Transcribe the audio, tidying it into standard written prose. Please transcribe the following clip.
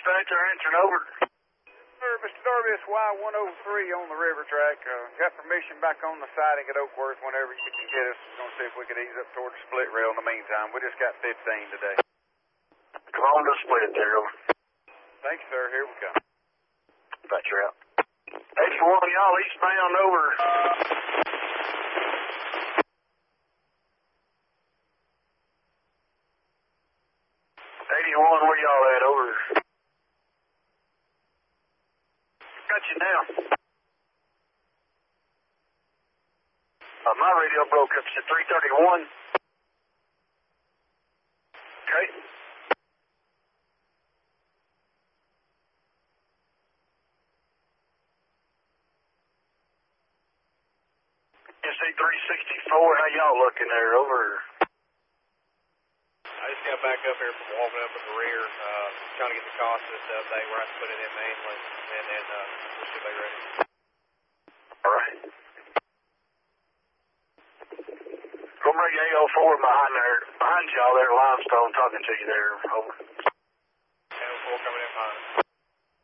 dispatch, our answering over. Sir, Mr. Darby, it's Y103 on the river track. Got permission back on the siding at Oakworth whenever you can get us. We're going to see if we could ease up toward the split rail in the meantime. We just got 15 today. Come on to the split there, over. Thanks, sir. Here we come. Dispatch, you're out. 81, y'all eastbound, over. 81, where y'all at, over? Got you now. My radio broke up to 331. Okay. NC 364, how y'all looking there, over? I just got back up here from walking up in the rear, trying to get the cost list update where I put it in manually, and then we should be ready. All right. Go bring AO4 behind y'all there, Limestone, talking to you there, over.